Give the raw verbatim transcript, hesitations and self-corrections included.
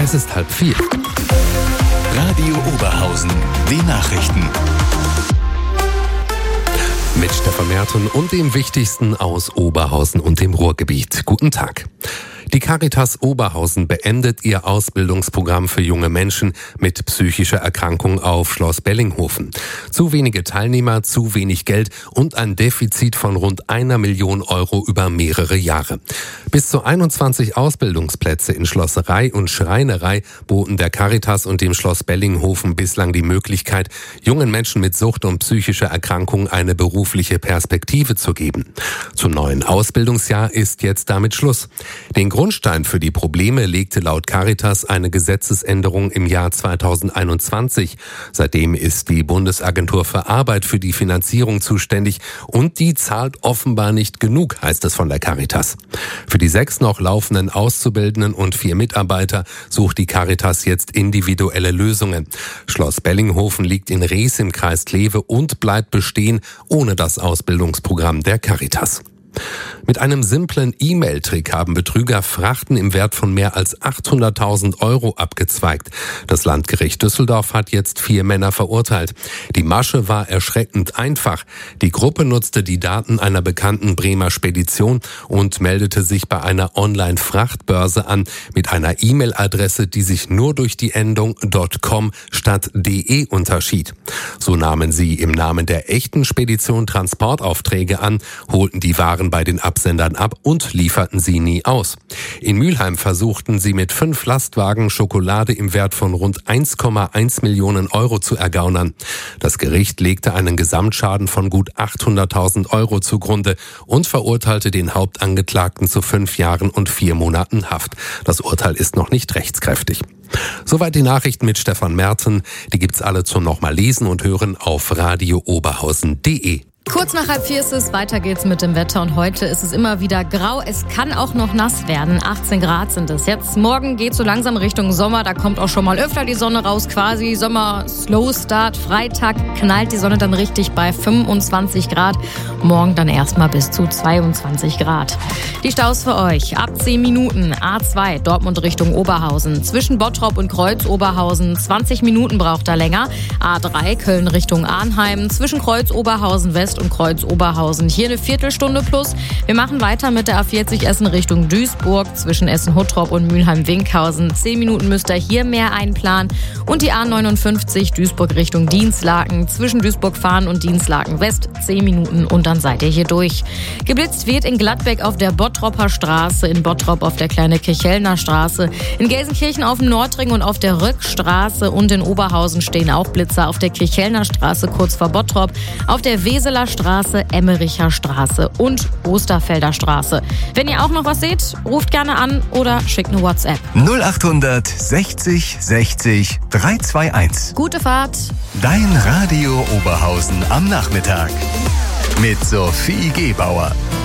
Es ist halb vier. Radio Oberhausen, die Nachrichten. Mit Stefan Merten und dem Wichtigsten aus Oberhausen und dem Ruhrgebiet. Guten Tag. Die Caritas Oberhausen beendet ihr Ausbildungsprogramm für junge Menschen mit psychischer Erkrankung auf Schloss Bellinghofen. Zu wenige Teilnehmer, zu wenig Geld und ein Defizit von rund einer Million Euro über mehrere Jahre. Bis zu einundzwanzig Ausbildungsplätze in Schlosserei und Schreinerei boten der Caritas und dem Schloss Bellinghofen bislang die Möglichkeit, jungen Menschen mit Sucht und psychischer Erkrankung eine berufliche Perspektive zu geben. Zum neuen Ausbildungsjahr ist jetzt damit Schluss. Den Grundstein für die Probleme legte laut Caritas eine Gesetzesänderung im Jahr zweitausendeinundzwanzig. Seitdem ist die Bundesagentur für Arbeit für die Finanzierung zuständig und die zahlt offenbar nicht genug, heißt es von der Caritas. Für die sechs noch laufenden Auszubildenden und vier Mitarbeiter sucht die Caritas jetzt individuelle Lösungen. Schloss Bellinghofen liegt in Rees im Kreis Kleve und bleibt bestehen ohne das Ausbildungsprogramm der Caritas. Mit einem simplen E-Mail-Trick haben Betrüger Frachten im Wert von mehr als achthunderttausend Euro abgezweigt. Das Landgericht Düsseldorf hat jetzt vier Männer verurteilt. Die Masche war erschreckend einfach. Die Gruppe nutzte die Daten einer bekannten Bremer Spedition und meldete sich bei einer Online-Frachtbörse an mit einer E-Mail-Adresse, die sich nur durch die Endung .com statt .de unterschied. So nahmen sie im Namen der echten Spedition Transportaufträge an, holten die Waren bei den Absendern ab und lieferten sie nie aus. In Mülheim versuchten sie mit fünf Lastwagen Schokolade im Wert von rund eins Komma eins Millionen Euro zu ergaunern. Das Gericht legte einen Gesamtschaden von gut achthunderttausend Euro zugrunde und verurteilte den Hauptangeklagten zu fünf Jahren und vier Monaten Haft. Das Urteil ist noch nicht rechtskräftig. Soweit die Nachrichten mit Stefan Merten. Die gibt's alle zum nochmal lesen und hören auf radio oberhausen punkt de. Kurz nach halb vier ist es, weiter geht's mit dem Wetter und heute ist es immer wieder grau. Es kann auch noch nass werden, achtzehn Grad sind es jetzt. Morgen geht so langsam Richtung Sommer, da kommt auch schon mal öfter die Sonne raus, quasi Sommer Slow Start. Freitag knallt die Sonne dann richtig bei fünfundzwanzig Grad, morgen dann erstmal bis zu zweiundzwanzig Grad. Die Staus für euch, ab zehn Minuten, A zwei Dortmund Richtung Oberhausen, zwischen Bottrop und Kreuz Oberhausen, zwanzig Minuten braucht er länger. A drei Köln Richtung Arnheim, zwischen Kreuz Oberhausen West und Kreuz Oberhausen. Hier eine Viertelstunde plus. Wir machen weiter mit der A vierzig Essen Richtung Duisburg, zwischen Essen-Huttrop und Mülheim-Winkhausen. Zehn Minuten müsst ihr hier mehr einplanen. Und die A neunundfünfzig Duisburg Richtung Dienstlaken, zwischen Duisburg-Fahren und Dienstlaken West. Zehn Minuten und dann seid ihr hier durch. Geblitzt wird in Gladbeck auf der Bottropper Straße, in Bottrop auf der Kleine Kirchhellner Straße, in Gelsenkirchen auf dem Nordring und auf der Röckstraße und in Oberhausen stehen auch Blitzer auf der Kirchhellner Straße kurz vor Bottrop, auf der Weseler Straße, Emmericher Straße und Osterfelder Straße. Wenn ihr auch noch was seht, ruft gerne an oder schickt eine WhatsApp. null achthundert sechzig sechzig dreihundertzweiundundzwanzig. Gute Fahrt. Dein Radio Oberhausen am Nachmittag. Mit Sophie Gebauer.